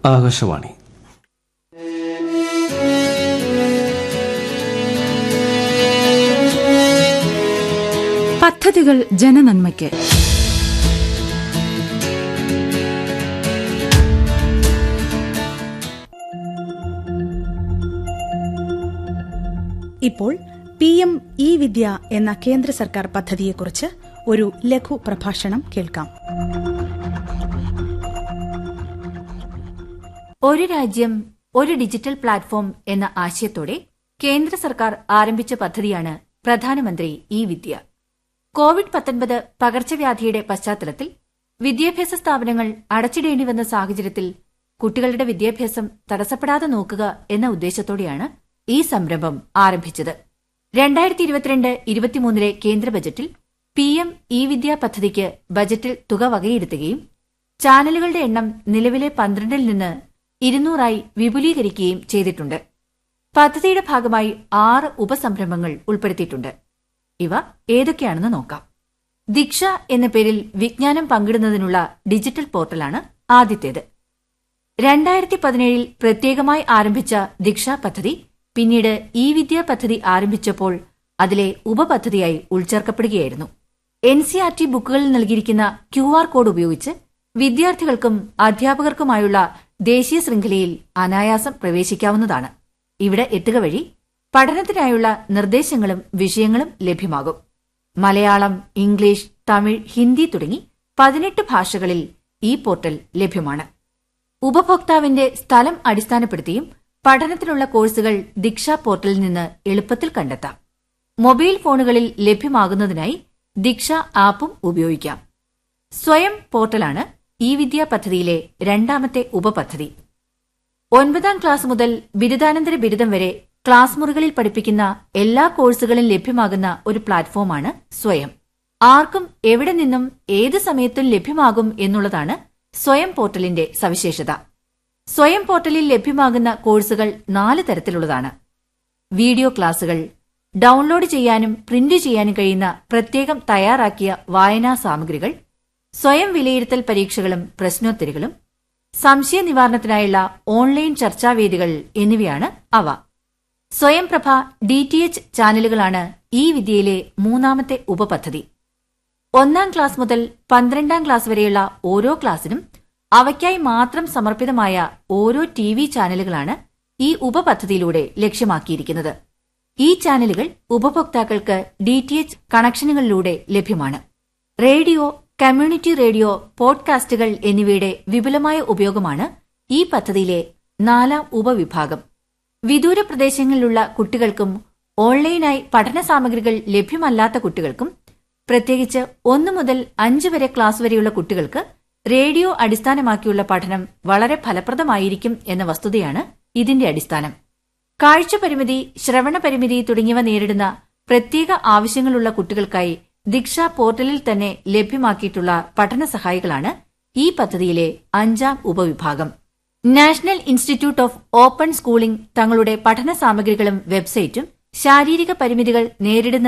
ആകാശവാണി. പദ്ധതികൾ ജനനന്മയ്ക്ക്. ഇപ്പോൾ PM ഇ-വിദ്യ എന്ന കേന്ദ്ര സർക്കാർ പദ്ധതിയെക്കുറിച്ച് ഒരു ലഘു പ്രഭാഷണം കേൾക്കാം. ഒരു രാജ്യം ഒരു ഡിജിറ്റൽ പ്ലാറ്റ്ഫോം എന്ന ആശയത്തോടെ കേന്ദ്ര സർക്കാർ ആരംഭിച്ച പദ്ധതിയാണ് പ്രധാനമന്ത്രി ഇ-വിദ്യ. കോവിഡ്-19 പകർച്ചവ്യാധിയുടെ പശ്ചാത്തലത്തിൽ വിദ്യാഭ്യാസ സ്ഥാപനങ്ങൾ അടച്ചിടേണ്ടി വന്ന സാഹചര്യത്തിൽ കുട്ടികളുടെ വിദ്യാഭ്യാസം തടസ്സപ്പെടാതെ നോക്കുക എന്ന ഉദ്ദേശത്തോടെയാണ് ഈ സംരംഭം ആരംഭിച്ചത്. 2022-23 കേന്ദ്ര ബജറ്റിൽ PM ഇ-വിദ്യ പദ്ധതിക്ക് ബജറ്റിൽ തുക വകയിരുത്തുകയും ചാനലുകളുടെ എണ്ണം നിലവിലെ 12-ൽ നിന്ന് 200-ആയി വിപുലീകരിക്കുകയും ചെയ്തിട്ടുണ്ട്. പദ്ധതിയുടെ ഭാഗമായി 6 ഉപസംരംഭങ്ങൾ ഉൾപ്പെടുത്തിയിട്ടുണ്ട്. ഇവ ഏതൊക്കെയാണെന്ന് നോക്കാം. ദീക്ഷ എന്ന പേരിൽ വിജ്ഞാനം പങ്കിടുന്നതിനുള്ള ഡിജിറ്റൽ പോർട്ടലാണ് ആദ്യത്തേത്. 2017-ൽ പ്രത്യേകമായി ആരംഭിച്ച ദീക്ഷ പദ്ധതി പിന്നീട് ഇ-വിദ്യ പദ്ധതി ആരംഭിച്ചപ്പോൾ അതിലെ ഉപപദ്ധതിയായി ഉൾച്ചേർക്കപ്പെടുകയായിരുന്നു. NCERT ബുക്കുകളിൽ നൽകിയിരിക്കുന്ന QR കോഡ് ഉപയോഗിച്ച് വിദ്യാർത്ഥികൾക്കും അധ്യാപകർക്കുമായുള്ള ദേശീയ ശൃംഖലയിൽ അനായാസം പ്രവേശിക്കാവുന്നതാണ്. ഇവിടെ എത്തുക വഴി പഠനത്തിനായുള്ള നിർദ്ദേശങ്ങളും വിഷയങ്ങളും ലഭ്യമാകും. മലയാളം, ഇംഗ്ലീഷ്, തമിഴ്, ഹിന്ദി തുടങ്ങി 18 ഭാഷകളിൽ ഈ പോർട്ടൽ ലഭ്യമാണ്. ഉപഭോക്താവിന്റെ സ്ഥലം അടിസ്ഥാനപ്പെടുത്തിയും പഠനത്തിനുള്ള കോഴ്സുകൾ ദീക്ഷ പോർട്ടലിൽ നിന്ന് എളുപ്പത്തിൽ കണ്ടെത്താം. മൊബൈൽ ഫോണുകളിൽ ലഭ്യമാകുന്നതിനായി ദീക്ഷ ആപ്പും ഉപയോഗിക്കാം. സ്വയം പോർട്ടലാണ് ഇ-വിദ്യ പദ്ധതിയിലെ രണ്ടാമത്തെ ഉപപദ്ധതി. 9ാം ക്ലാസ് മുതൽ ബിരുദാനന്തര ബിരുദം വരെ ക്ലാസ് മുറികളിൽ പഠിപ്പിക്കുന്ന എല്ലാ കോഴ്സുകളും ലഭ്യമാകുന്ന ഒരു പ്ലാറ്റ്ഫോമാണ് സ്വയം. ആർക്കും എവിടെ നിന്നും ഏത് സമയത്തും ലഭ്യമാകും എന്നുള്ളതാണ് സ്വയം പോർട്ടലിന്റെ സവിശേഷത. സ്വയം പോർട്ടലിൽ ലഭ്യമാകുന്ന കോഴ്സുകൾ 4 തരത്തിലുള്ളതാണ്. വീഡിയോ ക്ലാസുകൾ, ഡൌൺലോഡ് ചെയ്യാനും പ്രിന്റ് ചെയ്യാനും കഴിയുന്ന പ്രത്യേകം തയ്യാറാക്കിയ വായനാ സാമഗ്രികൾ, സ്വയം വിലയിരുത്തൽ പരീക്ഷകളും പ്രശ്നോത്തരികളും, സംശയ നിവാരണത്തിനായുള്ള ഓൺലൈൻ ചർച്ചാവേദികൾ എന്നിവയാണ് അവ. സ്വയംപ്രഭ DTH ചാനലുകളാണ് ഈ വിദ്യയിലെ 3ാമത്തെ ഉപപദ്ധതി. 1ാം ക്ലാസ് മുതൽ 12ാം ക്ലാസ് വരെയുള്ള ഓരോ ക്ലാസിനും അവയ്ക്കായി മാത്രം സമർപ്പിതമായ ഓരോ TV ചാനലുകളാണ് ഈ ഉപപദ്ധതിയിലൂടെ ലക്ഷ്യമാക്കിയിരിക്കുന്നത്. ഈ ചാനലുകൾ ഉപഭോക്താക്കൾക്ക് DTH കണക്ഷനുകളിലൂടെ ലഭ്യമാണ്. റേഡിയോ, കമ്മ്യൂണിറ്റി റേഡിയോ, പോഡ്കാസ്റ്റുകൾ എന്നിവയുടെ വിപുലമായ ഉപയോഗമാണ് ഈ പദ്ധതിയിലെ 4ാം ഉപവിഭാഗം. വിദൂര പ്രദേശങ്ങളിലുള്ള കുട്ടികൾക്കും ഓൺലൈനായി പഠന സാമഗ്രികൾ ലഭ്യമല്ലാത്ത കുട്ടികൾക്കും, പ്രത്യേകിച്ച് 1 മുതൽ 5 വരെ ക്ലാസ് വരെയുള്ള കുട്ടികൾക്ക് റേഡിയോ അടിസ്ഥാനമാക്കിയുള്ള പഠനം വളരെ ഫലപ്രദമായിരിക്കും എന്ന വസ്തുതയാണ് ഇതിന്റെ അടിസ്ഥാനം. കാഴ്ചപരിമിതി, ശ്രവണപരിമിതി തുടങ്ങിയവ നേരിടുന്ന പ്രത്യേക ആവശ്യങ്ങളുള്ള കുട്ടികൾക്കായി ദീക്ഷ പോർട്ടലിൽ തന്നെ ലഭ്യമാക്കിയിട്ടുള്ള പഠന സഹായികളാണ് ഈ പദ്ധതിയിലെ 5ാം ഉപവിഭാഗം. National institute of open schooling തങ്ങളുടെ പഠന സാമഗ്രികളും വെബ്സൈറ്റും ശാരീരിക പരിമിതികൾ നേരിടുന്ന